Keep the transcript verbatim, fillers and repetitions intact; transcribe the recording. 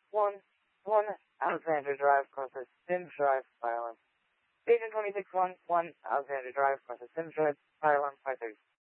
one, one, Alexander Drive, Crosses, Sims Drive, Fire Alarm. Station twenty-six one, one, Alexander Drive, Crosses, Sims Drive, Fire Alarm five thirty.